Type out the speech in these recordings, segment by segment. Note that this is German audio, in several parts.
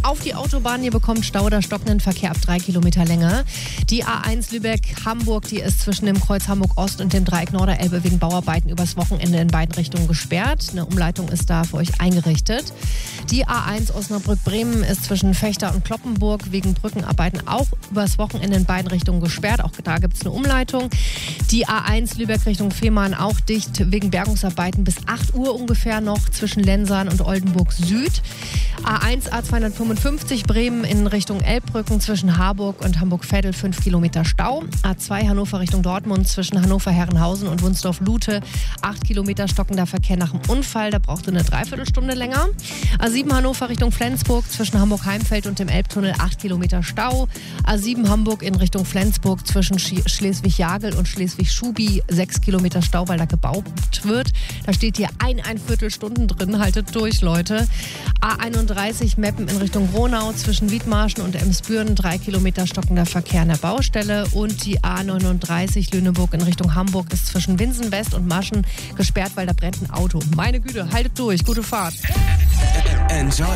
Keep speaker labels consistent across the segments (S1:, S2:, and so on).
S1: auf die Autobahn. Ihr bekommt Stau oder stockenden Verkehr ab 3 Kilometer Länge. Die A1 Lübeck-Hamburg, die ist zwischen dem Kreuz Hamburg-Ost und dem Dreieck Norderelbe wegen Bauarbeiten übers Wochenende in beiden Richtungen gesperrt. Eine Umleitung ist da für euch eingerichtet. Die A1 Osnabrück-Bremen ist zwischen Vechta und Cloppenburg wegen Brückenarbeiten auch übers Wochenende in beiden Richtungen gesperrt. Auch da gibt es eine Umleitung. Die A1 Lübeck Richtung Fehmarn auch dicht wegen Bergungsarbeiten bis 8 Uhr ungefähr noch zwischen Lensahn und Oldenburg Süd. A1 A255 Bremen in Richtung Elbbrücken zwischen Harburg und Hamburg-Veddel 5 Kilometer Stau. A2 Hannover Richtung Dortmund zwischen Hannover-Herrenhausen und Wunsdorf-Lute 8 Kilometer stockender Verkehr nach dem Unfall. Da braucht ihr eine Dreiviertelstunde länger. A7 Hannover Richtung Flensburg zwischen Hamburg-Heimfeld und dem Elbtunnel 8 Kilometer Stau. A7 Hamburg in Richtung Flensburg zwischen Schleswig-Jagel und Schleswig-Schubi 6 Kilometer Stau, weil da gebaut wird. Da steht hier ein Viertelstunden drin. Haltet durch, Leute. A31 Meppen in Richtung Gronau zwischen Wiedmarschen und Emsbüren 3 Kilometer stockender Verkehr an der Baustelle. Und die A39 Lüneburg in Richtung Hamburg ist zwischen Winsen West und Maschen gesperrt, weil da brennt ein Auto. Meine Güte, haltet durch. Gute Fahrt.
S2: Enjoy.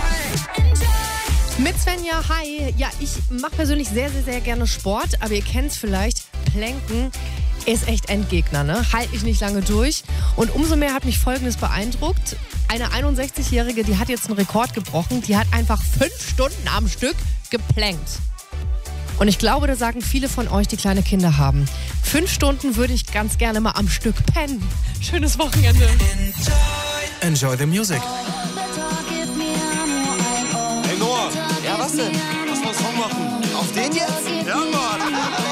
S1: Mit Svenja, hi. Ja, ich mache persönlich sehr, sehr, sehr gerne Sport, aber ihr kennt es vielleicht, Planken ist echt Endgegner, ne? Halte ich nicht lange durch. Und umso mehr hat mich Folgendes beeindruckt. Eine 61-Jährige, die hat jetzt einen Rekord gebrochen, die hat einfach 5 Stunden am Stück geplankt. Und ich glaube, da sagen viele von euch, die kleine Kinder haben. 5 Stunden würde ich ganz gerne mal am Stück pennen. Schönes Wochenende.
S2: Enjoy the music.
S3: Hey Noah. Ja, was denn? Lass mal einen Song machen. Auf den jetzt? Ja, Mann.